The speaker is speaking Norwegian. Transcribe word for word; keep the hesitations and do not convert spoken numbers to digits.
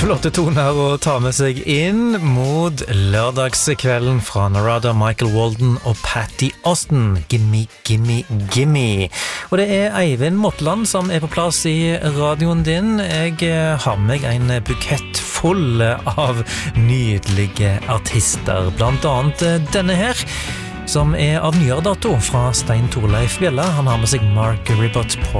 flotte toner å ta med seg inn mot lørdagskvelden fra Narada, Michael Walden og Patty Austin. Gimme, gimme, gimme. Og det er Eivind Motland som er på plass i radioen din. Jeg har med meg en bukett full av nydelige artister, blant annet denne her, som er av nyere dato fra Stein Torleif Bjelle. Han har med seg Mark Ribot på